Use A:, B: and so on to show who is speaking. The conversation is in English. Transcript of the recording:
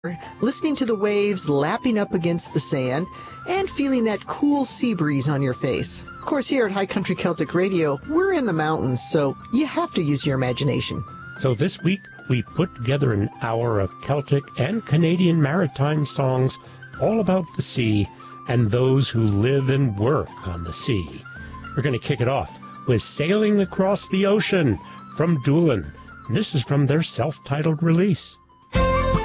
A: listening to the waves lapping up against the sand, and feeling that cool sea breeze on your face. Of course, here at High Country Celtic Radio, we're in the mountains, so you have to use your imagination.
B: So this week, we put together an hour of Celtic and Canadian maritime songs all about the sea and those who live and work on the sea. We're going to kick it off with Sailing Across the Ocean from Doolin. This is from their self-titled release.